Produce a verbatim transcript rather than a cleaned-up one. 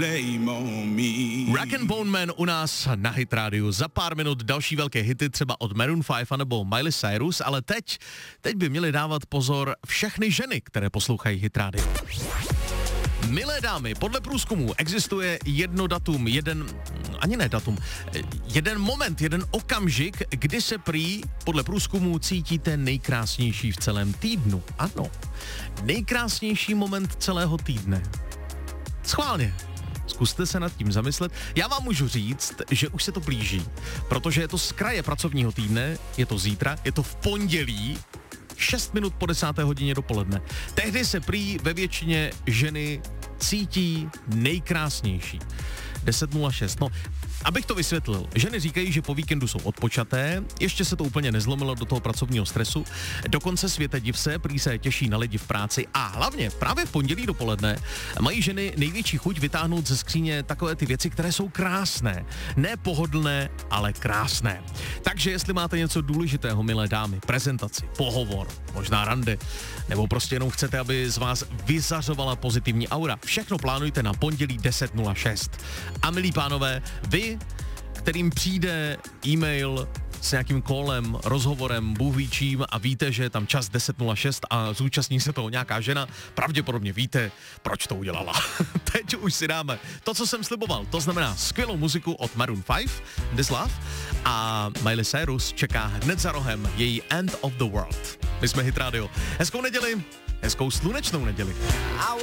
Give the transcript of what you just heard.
Rock and Bone Man u nás na Hit Radio. Za pár minut další velké hity, třeba od Maroon pět anebo Miley Cyrus, ale teď, teď by měly dávat pozor všechny ženy, které poslouchají Hit Radio. Milé dámy, podle průzkumů existuje jedno datum, jeden, ani ne datum, jeden moment, jeden okamžik, kdy se prý podle průzkumů cítíte nejkrásnější v celém týdnu. Ano, nejkrásnější moment celého týdne. Schválně. Zkuste se nad tím zamyslet. Já vám můžu říct, že už se to blíží, protože je to z kraje pracovního týdne, je to zítra, je to v pondělí, šest minut po desáté hodině dopoledne. Tehdy se prý ve většině ženy cítí nejkrásnější. deset nula šest. No, abych to vysvětlil, ženy říkají, že po víkendu jsou odpočaté, ještě se to úplně nezlomilo do toho pracovního stresu, dokonce světe div se, prý se těší na lidi v práci a hlavně právě v pondělí dopoledne mají ženy největší chuť vytáhnout ze skříně takové ty věci, které jsou krásné. Ne pohodlné, ale krásné. Takže jestli máte něco důležitého, milé dámy, prezentaci, pohovor, možná rande, nebo prostě jenom chcete, aby z vás vyzařovala pozitivní aura, všechno plánujte na pondělí deset nula šest. A milí pánové, vy, kterým přijde e-mail s nějakým kolem, rozhovorem, Bůh ví čím a víte, že je tam čas deset nula šest a zúčastní se toho nějaká žena, pravděpodobně víte, proč to udělala. Teď už si dáme to, co jsem sliboval, to znamená skvělou muziku od Maroon pět, This Love, a Miley Cyrus čeká hned za rohem její End of the World. My jsme Hit Radio. Hezkou neděli, hezkou slunečnou neděli.